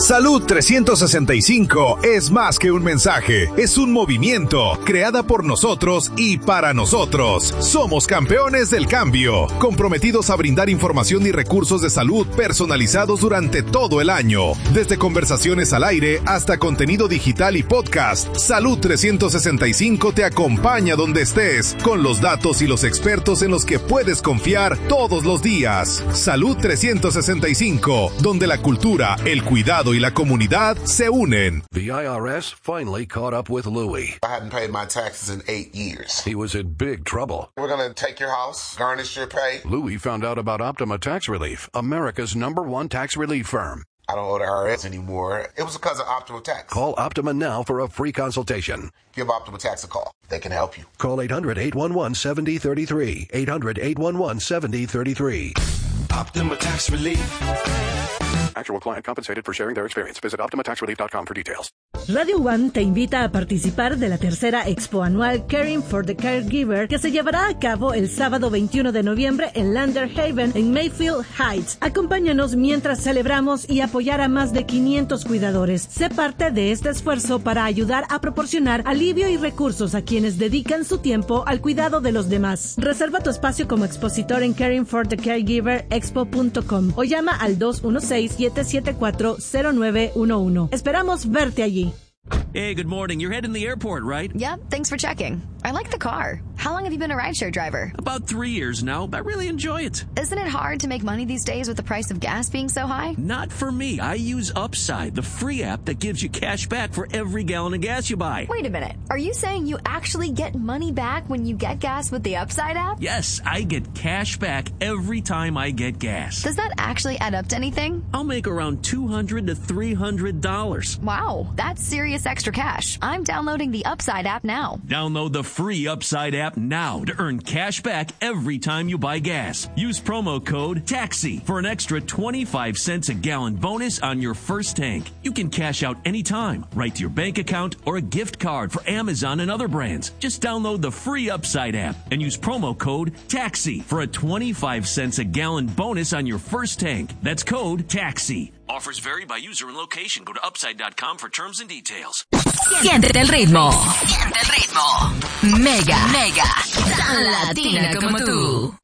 Salud 365 es más que un mensaje, es un movimiento, creada por nosotros y para nosotros. Somos campeones del cambio, comprometidos a brindar información y recursos de salud personalizados durante todo el año. Desde conversaciones al aire hasta contenido digital y podcast, Salud 365 te acompaña donde estés, con los datos y los expertos en los que puedes confiar todos los días. Salud 365, donde la cultura, el cuidado y la comunidad se unen. The IRS finally caught up with Louie. I hadn't paid my taxes in 8 years. He was in big trouble. We're going to take your house, garnish your pay. Louie found out about Optima Tax Relief, America's #1 tax relief firm. I don't owe the IRS anymore. It was because of Optima Tax. Call Optima now for a free consultation. Give Optima Tax a call. They can help you. Call 800-811-7033. 800-811-7033. Optima Tax Relief. Actual client compensated for sharing their experience. Visit OptimaTaxRelief.com for details. Radio One te invita a participar de la tercera expo anual Caring for the Caregiver, que se llevará a cabo el sábado 21 de noviembre en Lander Haven, en Mayfield Heights. Acompáñanos mientras celebramos y apoyar a más de 500 cuidadores. Sé parte de este esfuerzo para ayudar a proporcionar alivio y recursos a quienes dedican su tiempo al cuidado de los demás. Reserva tu espacio como expositor en caringforthecaregiverexpo.com o llama al 216-774-0911. Esperamos verte allí. Hey, good morning. You're heading to the airport, right? Yep, thanks for checking. I like the car. How long have you been a rideshare driver? About 3 years now. I really enjoy it. Isn't it hard to make money these days with the price of gas being so high? Not for me. I use Upside, the free app that gives you cash back for every gallon of gas you buy. Wait a minute. Are you saying you actually get money back when you get gas with the Upside app? Yes, I get cash back every time I get gas. Does that actually add up to anything? I'll make around $200 to $300. Wow, that's serious extra cash. I'm downloading the Upside app now. Download the free Upside app now to earn cash back every time you buy gas. Use promo code TAXI for an extra 25 cents a gallon bonus on your first tank. You can cash out anytime, right to your bank account or a gift card for Amazon and other brands. Just download the free Upside app and use promo code TAXI for a 25 cents a gallon bonus on your first tank. That's code TAXI. Offers vary by user and location. Go to upside.com for terms and details. Siéntete el ritmo. Siente el ritmo. Mega. Tan latina como tú.